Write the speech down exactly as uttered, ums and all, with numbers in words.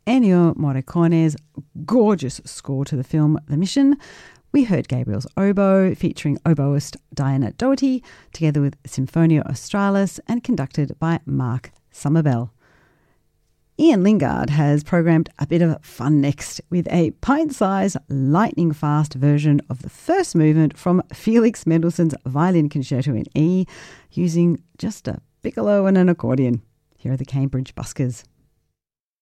Ennio Morricone's gorgeous score to the film The Mission. We heard Gabriel's oboe featuring oboist Diana Doherty together with Symphonia Australis and conducted by Mark Somervell. Ian Lingard has programmed a bit of fun next with a pint-sized, lightning-fast version of the first movement from Felix Mendelssohn's Violin Concerto in E, using just a piccolo and an accordion. Here are the Cambridge Buskers.